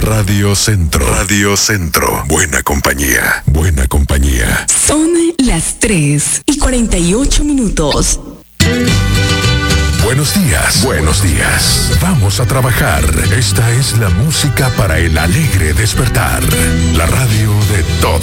Radio Centro. Radio Centro. Buena compañía. Buena compañía. Son las 3:48. Buenos días. Buenos días. Vamos a trabajar. Esta es la música para el alegre despertar. La radio de todos.